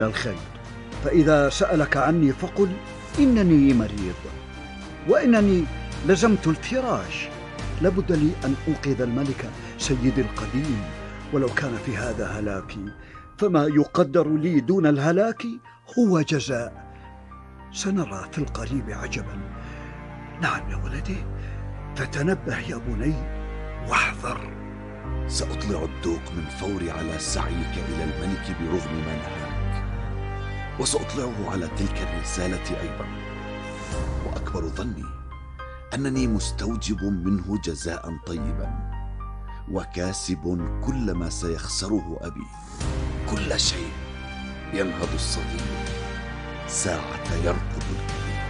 الخير، فإذا سألك عني فقل إنني مريض، وإنني لزمت الفراش. لابد لي أن أنقذ الملك سيدي القديم، ولو كان في هذا هلاكي، فما يقدر لي دون الهلاك هو جزاء. سنرى في القريب عجبا. نعم يا ولدي، فتنبه يا بني واحذر. سأطلع الدوق من فوري على سعيك إلى الملك برغم ما نهاك، وسأطلعه على تلك الرسالة أيضا، وأكبر ظني أنني مستوجب منه جزاء طيبا، وكاسب كل ما سيخسره أبي. كل شيء ينهض الصغير ساعة يرقب الكبير.